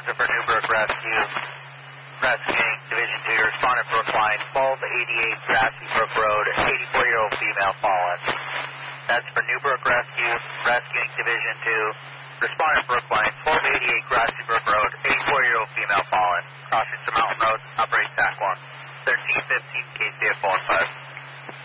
Alfonso for Newbrook Rescue. Rescuing Division 2, respondent Brookline, 1288 Grassy Brook Road, 84-year-old female fallen. That's for Newbrook Rescue, rescuing Division 2, respondent Brookline, 1288 Grassy Brook Road, 84-year-old female.